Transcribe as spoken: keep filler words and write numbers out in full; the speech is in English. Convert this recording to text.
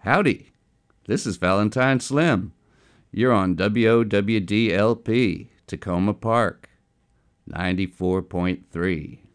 Howdy, this is Valentine Slim. You're on W O W D L P, Tacoma Park, ninety-four point three.